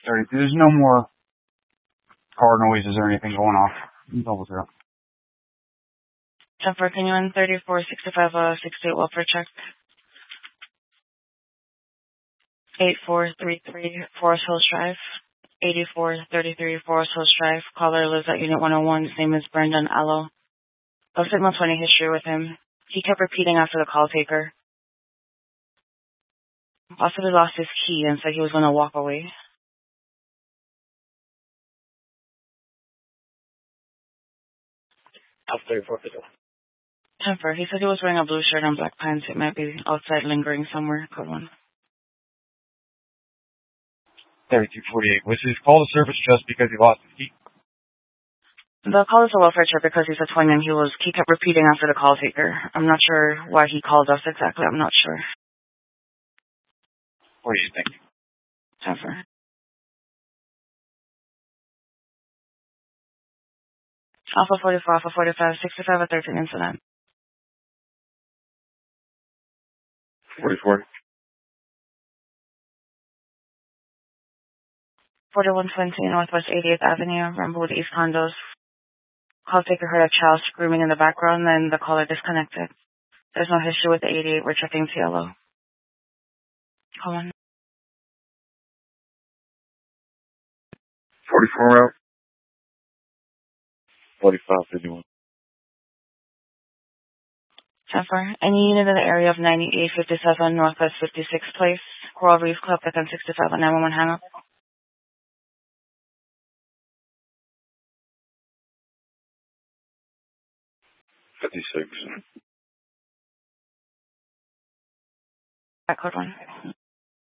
30. There's no more car noises or anything going off. Double zero. 10-4, can you in 3465 68 welfare check? 8433 Forest Hills Drive. 8433 Forest Hills Drive. Caller lives at Unit 101. His name is Brendan Allo. Looks like no funny history with him. He kept repeating after the call taker. Possibly lost his key and said he was going to walk away. Top 34. 10-4, he said he was wearing a blue shirt and black pants. It might be outside lingering somewhere. Code 1. 3248. Was his call to service just because he lost his key? The call is a welfare check because he's a twin and he kept repeating after the call taker. I'm not sure why he called us exactly. I'm not sure. 48, thank you. 10-4. Alpha 44, Alpha 45, 65 at 13 incident. 44. 4120 Northwest 88th Avenue, Brentwood East Condos. Call taker heard a child screaming in the background, then the caller disconnected. There's no history with the 88. We're checking TLO. Hold on. 44 route. 4551. 10-4. Any unit in the area of 9857 Northwest 56th Place, Coral Reef Club, within 65 on 911 hang up. 56. Code 1.